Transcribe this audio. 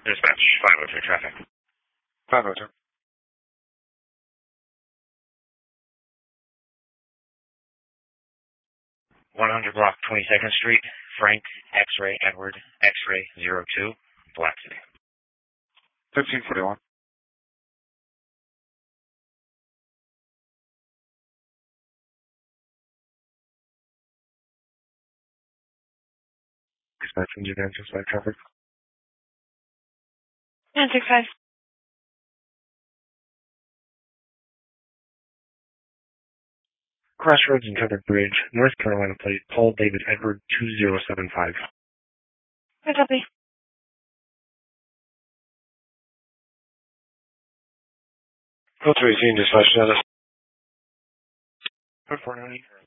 Dispatch 502 traffic. 502. 100 block 22nd Street, Frank, X-Ray, Edward, X-Ray 02, Black City. 1541. Dispatch engineer, dispatch traffic. 965. Crossroads and Covered Bridge, North Carolina plate, Paul David Edward 2075. I copy. Filter 18, dispatch status. 490.